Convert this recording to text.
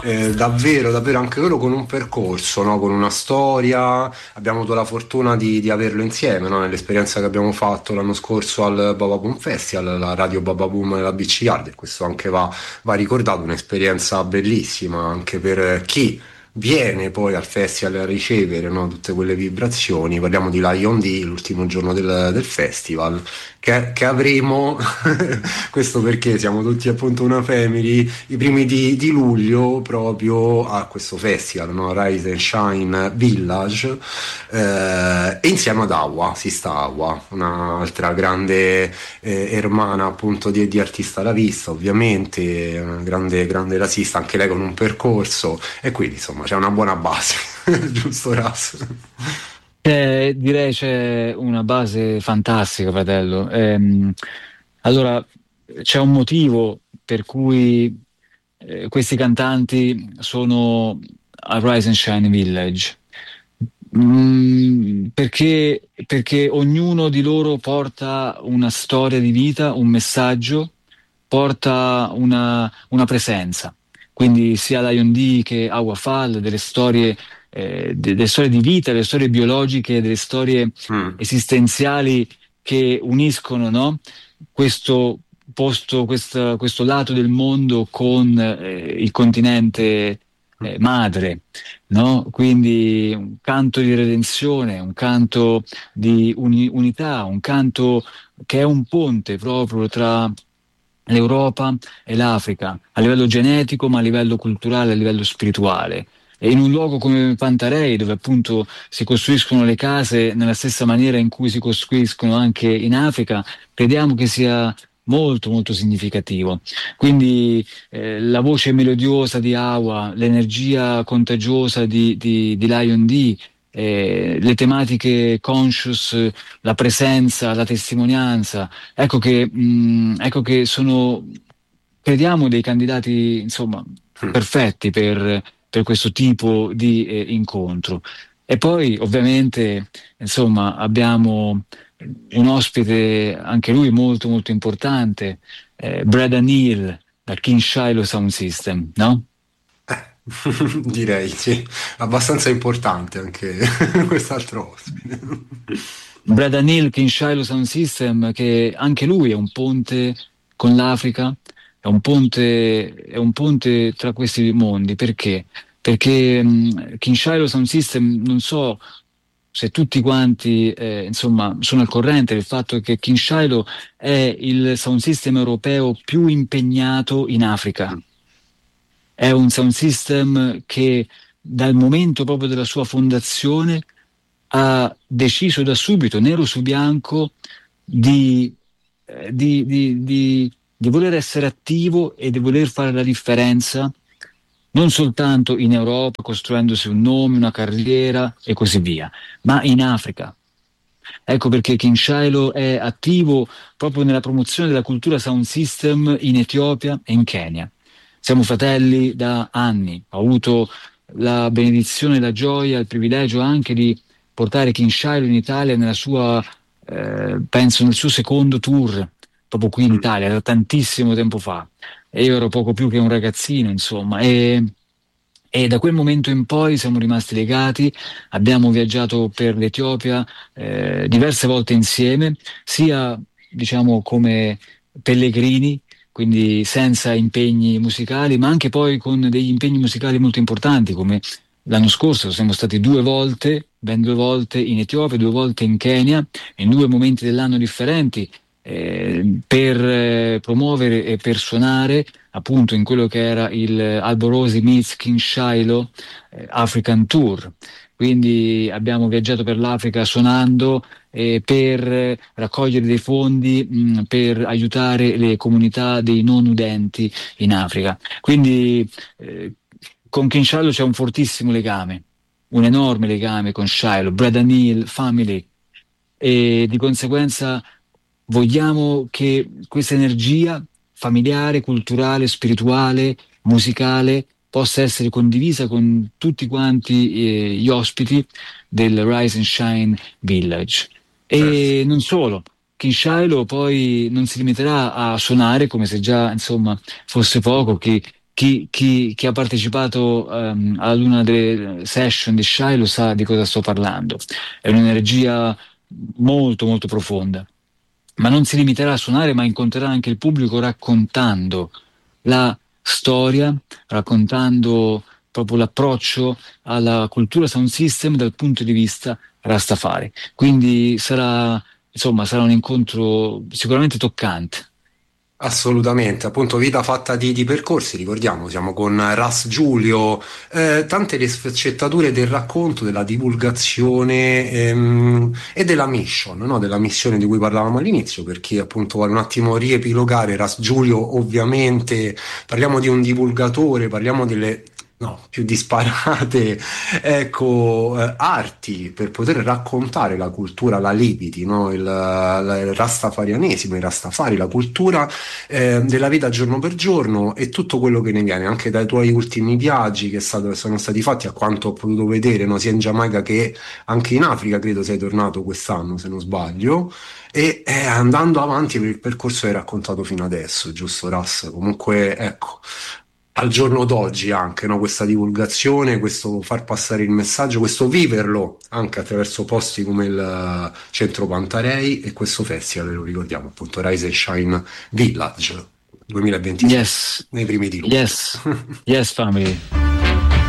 Davvero, davvero anche loro con un percorso, no? Con una storia. Abbiamo avuto la fortuna di averlo insieme, no? Nell'esperienza che abbiamo fatto l'anno scorso al Bababoom Festival, la radio Bababoom e la BC Yard, e questo anche va ricordato, un'esperienza bellissima anche per chi viene poi al festival a ricevere, no? Tutte quelle vibrazioni. Parliamo di Lion D, l'ultimo giorno del festival, che avremo, questo perché siamo tutti appunto una family, i primi di luglio proprio a questo festival, no? Rise and Shine Village, e insieme ad Awa, Sista Awa, un'altra grande ermana appunto di artista alla vista, ovviamente, una grande rassista, anche lei con un percorso, e quindi insomma c'è una buona base, giusto Ras? Direi c'è una base fantastica, fratello. Allora, c'è un motivo per cui questi cantanti sono a Rise and Shine Village. Perché ognuno di loro porta una storia di vita, un messaggio, porta una presenza. Quindi sia Lion D che Agua Fall, delle storie di vita, delle storie biologiche, delle storie Mm. esistenziali che uniscono, no? Questo questo lato del mondo con il continente madre, no? Quindi un canto di redenzione, un canto di unità, un canto che è un ponte proprio tra l'Europa e l'Africa, a livello genetico, ma a livello culturale, a livello spirituale. E in un luogo come Pantarei, dove appunto si costruiscono le case nella stessa maniera in cui si costruiscono anche in Africa, crediamo che sia molto molto significativo. Quindi la voce melodiosa di Awa, l'energia contagiosa di Lion D, le tematiche conscious, la presenza, la testimonianza. Ecco che sono, crediamo, dei candidati, insomma, Mm. perfetti per questo tipo di incontro. E poi, ovviamente, insomma, abbiamo un ospite, anche lui molto, molto importante, Brad Neal, da King Shiloh Sound System, no? Direi sì, abbastanza importante anche quest'altro ospite. Brad Neal, King Shiloh Sound System, che anche lui è un ponte con l'Africa, è un ponte tra questi mondi. Perché? Perché King Shiloh Sound System, non so se tutti quanti insomma sono al corrente del fatto che King Shiloh è il sound system europeo più impegnato in Africa. È un sound system che dal momento proprio della sua fondazione ha deciso da subito, nero su bianco, di, di voler essere attivo e di voler fare la differenza non soltanto in Europa, costruendosi un nome, una carriera e così via, ma in Africa. Ecco perché King Shiloh è attivo proprio nella promozione della cultura sound system in Etiopia e in Kenya. Siamo fratelli da anni. Ho avuto la benedizione, la gioia, il privilegio anche di portare King Shiloh in Italia penso nel suo secondo tour, proprio qui in Italia, da tantissimo tempo fa. E io ero poco più che un ragazzino, insomma. E da quel momento in poi siamo rimasti legati, abbiamo viaggiato per l'Etiopia diverse volte insieme, sia diciamo come pellegrini, quindi senza impegni musicali, ma anche poi con degli impegni musicali molto importanti, come l'anno scorso siamo stati due volte, ben due volte in Etiopia, due volte in Kenya, in due momenti dell'anno differenti, per promuovere e per suonare appunto in quello che era il Alborosi meets King Shiloh African Tour. Quindi abbiamo viaggiato per l'Africa suonando per raccogliere dei fondi per aiutare le comunità dei non udenti in Africa. Quindi con King Shiloh c'è un fortissimo legame, un enorme legame con Shiloh, Brad Neal, Family, e di conseguenza vogliamo che questa energia familiare, culturale, spirituale, musicale possa essere condivisa con tutti quanti gli ospiti del Rise and Shine Village. Certo. E non solo, King Shiloh poi non si limiterà a suonare come se già insomma fosse poco, chi ha partecipato ad una delle session di Shai lo sa di cosa sto parlando. È un'energia molto molto profonda, ma non si limiterà a suonare, ma incontrerà anche il pubblico raccontando la storia, raccontando proprio l'approccio alla cultura sound system dal punto di vista Rastafari. Quindi sarà, insomma, sarà un incontro sicuramente toccante. Assolutamente, appunto vita fatta di percorsi, ricordiamo, siamo con Ras Giulio, tante le sfaccettature del racconto, della divulgazione e della mission, no? Della missione di cui parlavamo all'inizio, perché appunto vuole un attimo riepilogare Ras Giulio, ovviamente parliamo di un divulgatore, parliamo delle... No, più disparate, ecco, arti per poter raccontare la cultura, la Leviti, no? Il rastafarianesimo, i rastafari, la cultura della vita giorno per giorno e tutto quello che ne viene, anche dai tuoi ultimi viaggi sono stati fatti, a quanto ho potuto vedere, no? Sia in Giamaica che anche in Africa, credo sei tornato quest'anno, se non sbaglio. E andando avanti per il percorso che hai raccontato fino adesso, giusto Ras? Comunque, ecco, al giorno d'oggi anche, no? Questa divulgazione, questo far passare il messaggio, questo viverlo anche attraverso posti come il Centro Pantarei e questo festival, lo ricordiamo appunto, Rise and Shine Village 2026, Yes, nei primi di luglio. yes, yes, family.